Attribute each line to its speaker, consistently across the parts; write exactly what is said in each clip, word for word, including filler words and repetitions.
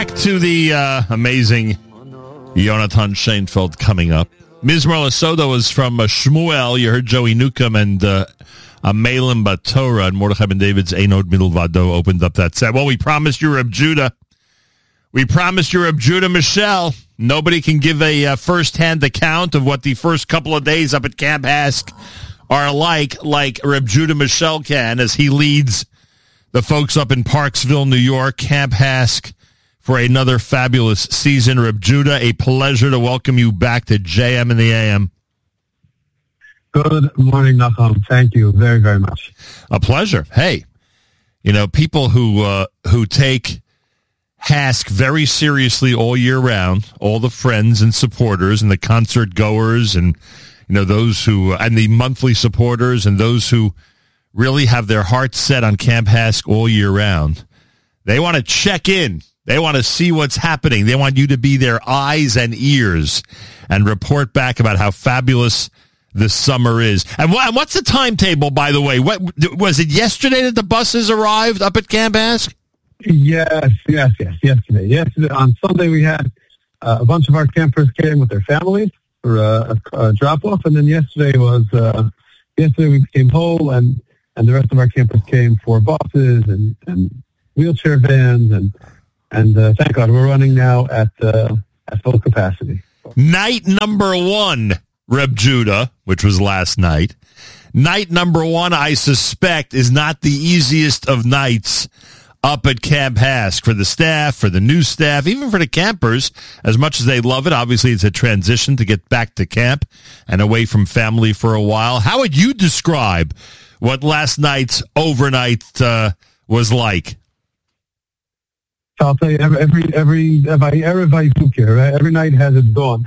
Speaker 1: back to the uh, amazing Yonatan Sheinfeld coming up. Mizmor Lasoda was from uh, Shmuel. You heard Joey Newcomb and uh, Amelim Batora, and Mordechai Ben David's Einod Milvado opened up that set. Well, we promised you Reb Judah. We promised you Reb Judah Michelle. Nobody can give a uh, first-hand account of what the first couple of days up at Camp Hask are like, like Reb Judah Michelle can, as he leads the folks up in Parksville, New York, Camp Hask, for another fabulous season. Reb Judah, a pleasure to welcome you back to J M in the A M.
Speaker 2: Good morning, Nachum. Thank you very, very much.
Speaker 1: A pleasure. Hey, you know, people who uh, who take Hask very seriously all year round, all the friends and supporters and the concert goers and, you know, those who, and the monthly supporters and those who really have their hearts set on Camp Hask all year round. They want to check in. They want to see what's happening. They want you to be their eyes and ears and report back about how fabulous the summer is. And what, what's the timetable, by the way? What was it yesterday that the buses arrived up at Camp Hask?
Speaker 2: Yes, yes, yes, yesterday. Yesterday, on Sunday, we had uh, a bunch of our campers came with their families for uh, a, a drop-off, and then yesterday was, uh, yesterday we came whole, and, and the rest of our campers came for buses and, and wheelchair vans, and and uh, thank God we're running now at uh, at full capacity.
Speaker 1: Night number one, Reb Judah, which was last night. Night number one, I suspect, is not the easiest of nights up at Camp Hask for the staff, for the new staff, even for the campers, as much as they love it. Obviously, it's a transition to get back to camp and away from family for a while. How would you describe what last night's overnight uh, was like?
Speaker 2: So I'll tell you, every every every every, every, right? Every night has its dawn.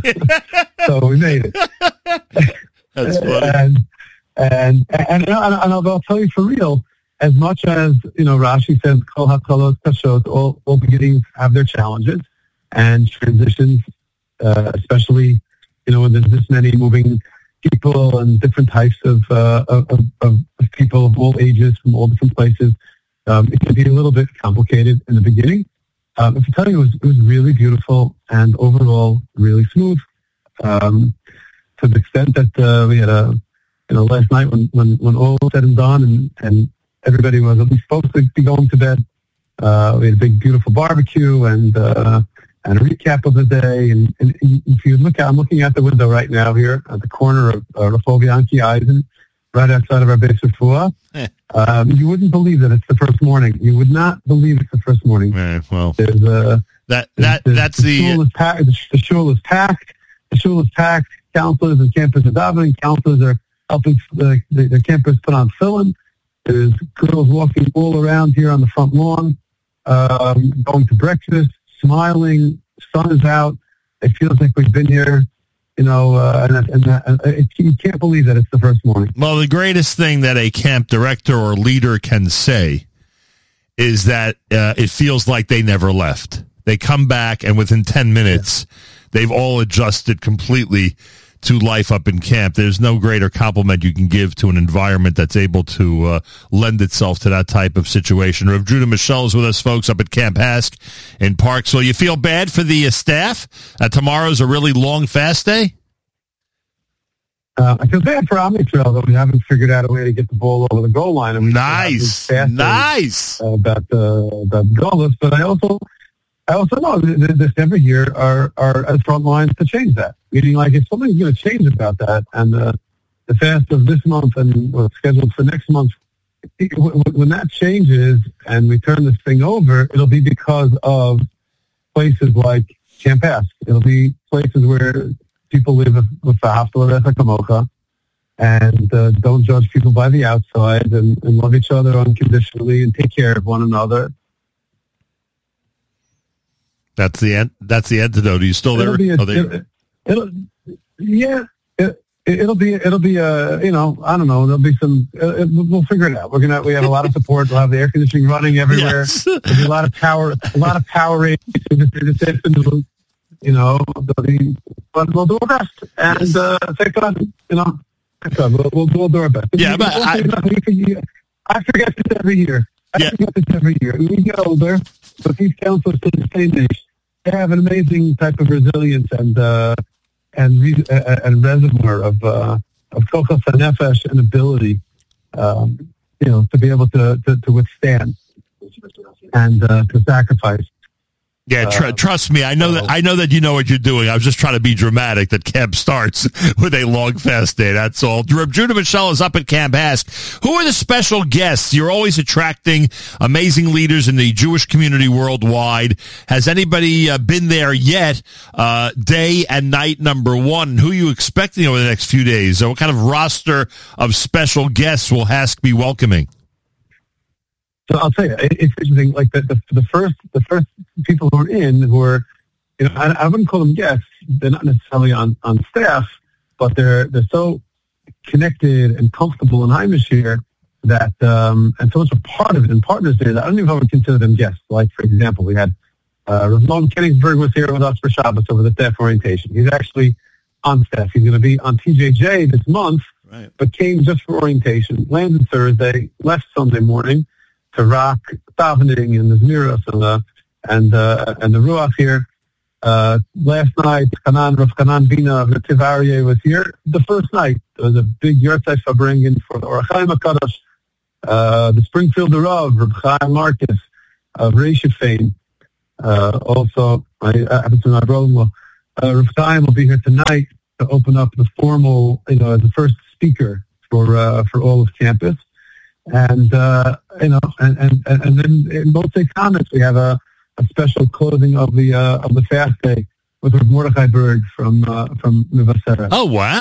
Speaker 2: So we made it.
Speaker 1: That's funny.
Speaker 2: And and and, and, and I'll, I'll tell you for real. As much as, you know, Rashi says, Kol HaKalos Kashot, all, all beginnings have their challenges and transitions, uh, especially, you know, when there's this many moving people and different types of, uh, of, of, of people of all ages from all different places. Um, it can be a little bit complicated in the beginning. Um, if I tell you, it was, it was really beautiful and overall really smooth, um, to the extent that uh, we had a, you know, last night when, when, when all was said and done and, and everybody was at least supposed to be going to bed. Uh, we had a big, beautiful barbecue and uh, and a recap of the day. And, and if you look at, I'm looking out the window right now here at the corner of uh, Rehov Yankee Eisen, right outside of our base of Fuah. Eh. Um, you wouldn't believe that it's the first morning. You would not believe it's the first morning.
Speaker 1: Eh, well,
Speaker 2: there's uh,
Speaker 1: that that
Speaker 2: there's,
Speaker 1: that's
Speaker 2: the,
Speaker 1: the
Speaker 2: shul is packed. The, the shul is packed. The shul is packed. Counselors and campers are davening. Counselors are helping the, the, the campers put on filling. There's girls walking all around here on the front lawn, um, going to breakfast, smiling. Sun is out. It feels like we've been here, you know, uh, and, and, and it, you can't believe that it's the first morning.
Speaker 1: Well, the greatest thing that a camp director or leader can say is that uh, it feels like they never left. They come back, and within ten minutes, yeah. they've all adjusted completely to life up in camp. There's no greater compliment you can give to an environment that's able to uh, lend itself to that type of situation. Reb Judah Michelle is with us, folks, up at Camp Hask in Parksville. You feel bad for the uh, staff? Uh, tomorrow's a really long fast day?
Speaker 2: Uh, I feel bad for Am Yisrael that we haven't figured out a way to get the ball over the goal line. And
Speaker 1: nice, nice.
Speaker 2: About uh, about goalless, but I also I also know that this every year are are at front lines to change that. Meaning, like, if something's going to change about that, and uh, the fast of this month and what's scheduled for next month, it, w- when that changes and we turn this thing over, it'll be because of places like Camp Hask. It'll be places where people live with the Haftarah Kamocha and uh, don't judge people by the outside and, and love each other unconditionally and take care of one another.
Speaker 1: That's the an- That's the antidote. Are you still there?
Speaker 2: It'll be a,
Speaker 1: oh, there.
Speaker 2: It, it'll, yeah, it, it'll be, it'll be, uh, you know, I don't know. There'll be some, uh, it, we'll figure it out. We're going to, we have a lot of support. We'll have the air conditioning running everywhere.
Speaker 1: Yes.
Speaker 2: There'll be a lot of power, a lot of power rates this afternoon, you know, be, but we'll do our best. And, uh, thank God, you know, thank God, we'll, we'll, we'll do our best.
Speaker 1: Yeah, but I,
Speaker 2: I forget this every year. I
Speaker 1: yeah.
Speaker 2: forget this every year. We get older, but these counselors to this day and age, they have an amazing type of resilience and uh, and re- uh, and reservoir of uh, of kochas hanefesh and ability, um, you know, to be able to to, to withstand and uh, to sacrifice.
Speaker 1: Yeah, tr- uh, trust me. I know that. I know that you know what you're doing. I was just trying to be dramatic. That camp starts with a long fast day. That's all. Reb Judah Michel is up at Camp Ask. Who are the special guests? You're always attracting amazing leaders in the Jewish community worldwide. Has anybody uh, been there yet? Uh, day and night number one. Who are you expecting over the next few days? What kind of roster of special guests will Hask be welcoming?
Speaker 2: So I'll tell you, it's interesting. Like the, the the first the first people who are in, who are, you know, I, I wouldn't call them guests. They're not necessarily on, on staff, but they're they're so connected and comfortable in Heimish here that, um, and so much a part of it and partners there that I don't even know if I would consider them guests. Like for example, we had uh, Ramon Kenningsberg was here with us for Shabbos over the staff orientation. He's actually on staff. He's going to be on T J J this month, right, but came just for orientation. Landed Thursday, left Sunday morning to rock davening and the Zmiros and the and uh, and the Ruach here. Uh, last night, Kanan Rav Kanan Bina of the Tivarye was here. The first night there was a big Yortzeit Fabringen for the Orach Chaim HaKadosh, uh, the Springfield Rav, Reb Chaim Marcus of Reisha fame. Uh, also, I happen to my brother-in-law. Uh, Reb Chaim will be here tonight to open up the formal, you know, as the first speaker for uh, for all of campus. And, uh, you know, and, and, and then in both comments, we have a, a special closing of the, uh, of the fast day with Mordechai Berg from, uh, from Mevaseret.
Speaker 1: Oh, wow.